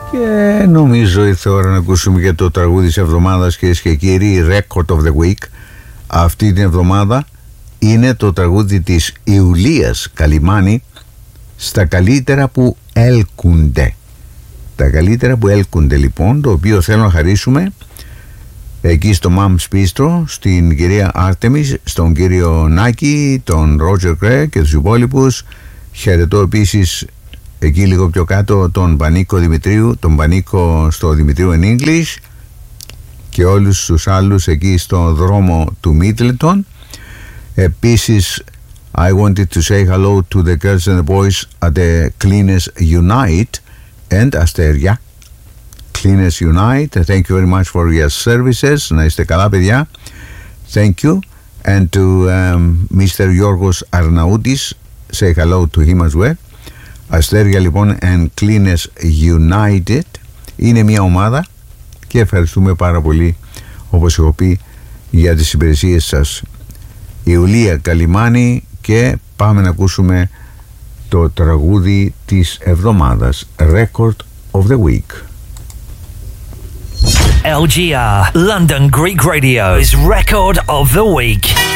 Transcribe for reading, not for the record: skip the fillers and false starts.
Και νομίζω ήρθε ώρα να ακούσουμε και το τραγούδι της εβδομάδας, κυρίες και κύριοι, Record of the Week. Αυτή την εβδομάδα είναι το τραγούδι της Ιουλίας Καλιμάνη, «Στα καλύτερα που έλκουνται». Τα καλύτερα που έλκουνται, λοιπόν, το οποίο θέλω να χαρίσουμε εκεί στο Mams Bistro, στην κυρία Άρτεμις, στον κύριο Νάκη, τον Ρότζερ Κρέ και τους υπόλοιπους. Χαιρετώ επίσης εκεί λίγο πιο κάτω τον Πανίκο Δημητρίου, τον Πανίκο στο Δημητρίου in English, και όλους τους άλλους εκεί στο δρόμο του Μίτλετον. Επίσης, I wanted to say hello to the girls and the boys at the Cleaners Unite and Αστέρια. Cleaners Unite, thank you very much for your services. Να είστε καλά, παιδιά. Thank you. And to Mr. Γιώργος Αρναούτης, say hello to him as well. Αστέρια, λοιπόν, and Cleaners United είναι μια ομάδα και ευχαριστούμε πάρα πολύ, όπως έχω πει, για τις υπηρεσίες σας. Ιουλία Καλιμάνη, και πάμε να ακούσουμε το τραγούδι της εβδομάδας, Record of the Week. LGR London Greek Radio's Record of the Week.